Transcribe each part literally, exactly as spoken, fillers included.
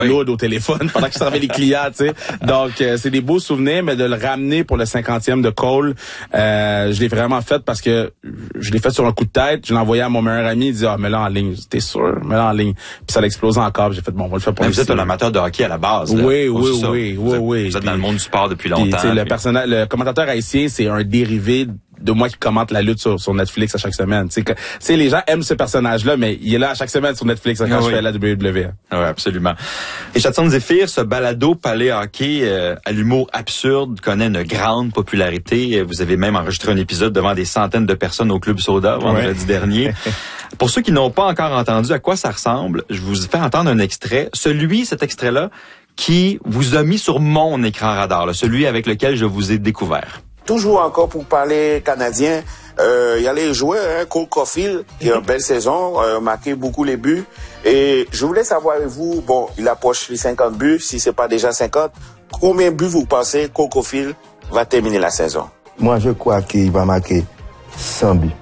Claude au téléphone pendant que je servais les clients, tu sais. Donc, euh, c'est des beaux souvenirs, mais de le ramener pour le cinquantième de Cole, euh, je l'ai vraiment fait parce que je l'ai fait sur un coup de tête. Je l'ai envoyé à mon meilleur ami, il dit, ah, mets-le en ligne. T'es sûr? Mets-le en ligne. Puis ça l'a explosé encore. J'ai fait, bon, on va le faire pour mais lui. Vous êtes un amateur de hockey à la base, là. Oui, oui, ça. oui, vous oui, êtes, oui. Vous êtes puis, dans le monde du sport depuis longtemps. Puis, puis... le personnel, le commentateur haïtien, c'est un dérivé de moi qui commente la lutte sur, sur Netflix à chaque semaine. Tu sais, les gens aiment ce personnage-là, mais il est là à chaque semaine sur Netflix quand ah je oui. fais la W W E. Oui, absolument. Richardson Zephyr, ce balado Palais Hockey euh, à l'humour absurde connaît une grande popularité. Vous avez même enregistré un épisode devant des centaines de personnes au Club Soda vendredi ouais. dernier. Pour ceux qui n'ont pas encore entendu à quoi ça ressemble, je vous fais entendre un extrait. Celui, cet extrait-là, qui vous a mis sur mon écran radar, là, celui avec lequel je vous ai découvert. Toujours encore pour parler canadien, il euh, y a les joueurs, hein, Cole Caulfield, qui a une belle saison, euh, marqué beaucoup les buts. Et je voulais savoir avec vous, bon, il approche les cinquante buts, si c'est pas déjà cinquante, combien de buts vous pensez Cole Caulfield va terminer la saison? Moi, je crois qu'il va marquer cent buts.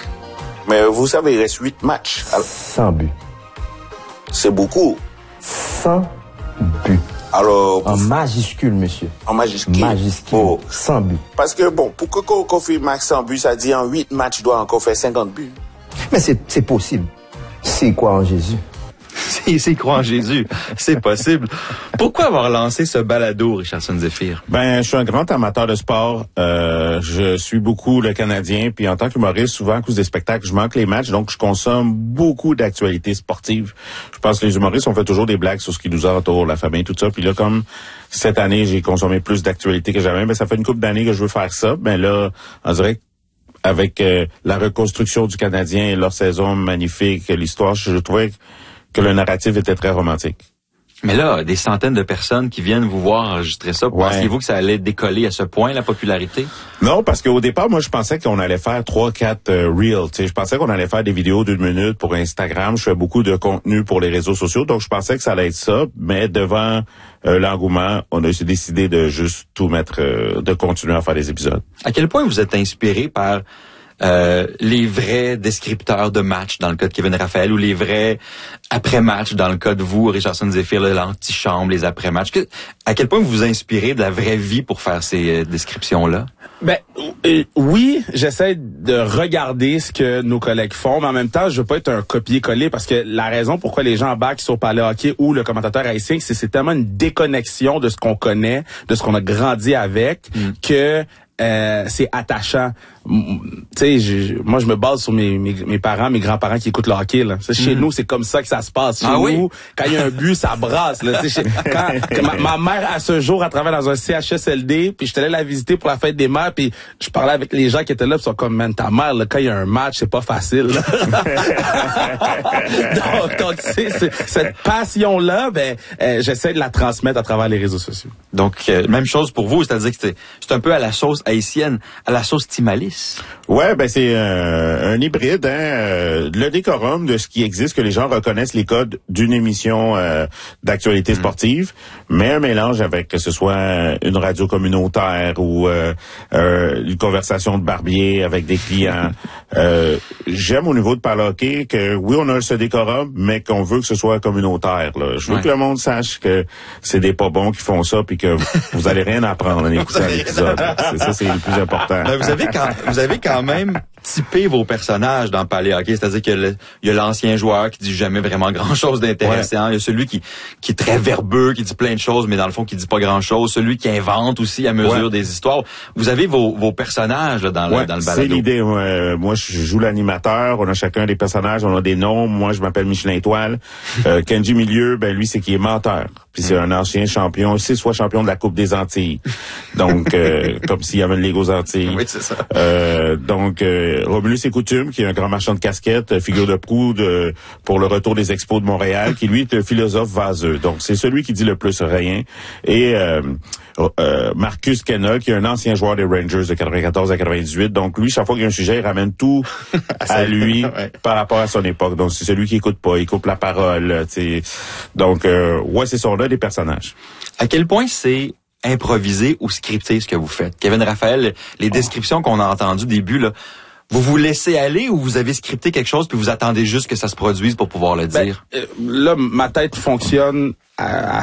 Mais vous savez, il reste huit matchs. Alors... cent buts. C'est beaucoup. cent buts. Alors, en majuscule, monsieur. En majuscule. Majuscule. Oh. cent buts. Parce que, bon, pour que Caulfield marque cent buts, ça dit en huit matchs, il doit encore faire cinquante buts. Mais c'est possible. S'il croit en Jésus. S'il croit en Jésus, c'est possible. Pourquoi avoir lancé ce balado, Richardson Zephyr? Ben, je suis un grand amateur de sport. Euh, je suis beaucoup le Canadien, puis en tant qu'humoriste, souvent à cause des spectacles, je manque les matchs, donc je consomme beaucoup d'actualités sportives. Je pense que les humoristes, on fait toujours des blagues sur ce qui nous entoure, la famille, tout ça. Puis là, comme cette année, j'ai consommé plus d'actualités que jamais, ben ça fait une couple d'années que je veux faire ça. Ben là, on dirait que avec euh, la reconstruction du Canadien et leur saison magnifique, l'histoire, je trouvais que le narratif était très romantique. Mais là, des centaines de personnes qui viennent vous voir enregistrer ça, ouais. Pensiez-vous que ça allait décoller à ce point, la popularité? Non, parce qu'au départ, moi, je pensais qu'on allait faire trois, quatre euh, reels. Tu sais, je pensais qu'on allait faire des vidéos d'une minute pour Instagram. Je fais beaucoup de contenu pour les réseaux sociaux, donc je pensais que ça allait être ça. Mais devant euh, l'engouement, on a décidé de juste tout mettre, euh, de continuer à faire des épisodes. À quel point vous êtes inspiré par Euh, les vrais descripteurs de match dans le cas de Kevin Raphaël ou les vrais après-match dans le cas de vous, Richardson Zephyr, l'antichambre, les après-matchs. Que, à quel point vous vous inspirez de la vraie vie pour faire ces euh, descriptions-là? Ben euh, oui, j'essaie de regarder ce que nos collègues font, mais en même temps, je veux pas être un copier-coller parce que la raison pourquoi les gens embarquent sur Palais Hockey ou le commentateur haïtien, c'est c'est tellement une déconnexion de ce qu'on connaît, de ce qu'on a grandi avec, mm. que Euh, c'est attachant. Tu sais, moi je me base sur mes, mes, mes parents, mes grands-parents qui écoutent le hockey. Là. Chez mm. nous, c'est comme ça que ça se passe. Chez ah, nous, oui? Quand il y a un but, ça brasse. Là. Chez, quand, quand ma, ma mère, à ce jour, elle travaille dans un C H S L D, puis je allé la visiter pour la fête des mères, puis je parlais avec les gens qui étaient là, puis ils sont comme, man, ta mère, là, quand il y a un match, c'est pas facile. donc, donc tu sais, cette passion-là, ben, euh, j'essaie de la transmettre à travers les réseaux sociaux. Donc, euh, même chose pour vous, c'est-à-dire que c'est, c'est un peu à la sauce haïtienne, à la sauce Timalis. Ouais, ben c'est euh, un hybride, hein, euh, le décorum de ce qui existe, que les gens reconnaissent les codes d'une émission euh, d'actualité mmh. sportive, mais un mélange avec que ce soit une radio communautaire ou euh, euh, une conversation de barbier avec des clients. euh, j'aime au niveau de Palais Hockey que oui, on a ce décorum, mais qu'on veut que ce soit communautaire. Là. Je veux ouais. que le monde sache que c'est des pas bons qui font ça, puis que vous allez rien apprendre en écoutant l'épisode. C'est ça, c'est le plus important. Ben, vous avez quand, vous avez quand même typé vos personnages dans Palais Hockey, c'est-à-dire qu'il y a l'ancien joueur qui dit jamais vraiment grand-chose d'intéressant, ouais. il y a celui qui qui est très verbeux, qui dit plein de choses, mais dans le fond qui dit pas grand-chose, celui qui invente aussi à mesure ouais. des histoires. Vous avez vos vos personnages là, dans, ouais, le, dans le balado. C'est l'idée. Ouais. Moi, je joue l'animateur, on a chacun des personnages, on a des noms. Moi, je m'appelle Michelin Étoile. euh, Kenji Milieu, ben lui, c'est qui est menteur. Puis c'est un ancien champion, six fois champion de la Coupe des Antilles. Donc, euh, comme s'il y avait une Ligue aux Antilles. Oui, c'est ça. Euh, donc, euh, Romulus et Coutume, qui est un grand marchand de casquettes, figure de proue de, pour le retour des Expos de Montréal, qui lui est un philosophe vaseux. Donc, c'est celui qui dit le plus rien. Et euh, euh, Marcus Kenna, qui est un ancien joueur des Rangers de quatre-vingt-quatorze à quatre-vingt-dix-huit. Donc, lui, chaque fois qu'il y a un sujet, il ramène tout à lui ouais. par rapport à son époque. Donc, c'est celui qui écoute pas, il coupe la parole. T'sais. Donc, euh, ouais, c'est son là des personnages. À quel point c'est improvisé ou scripté ce que vous faites? Kevin Raphaël, les descriptions qu'on a entendues au début, là, vous vous laissez aller ou vous avez scripté quelque chose puis vous attendez juste que ça se produise pour pouvoir le dire? Ben, euh, là, ma tête fonctionne à, à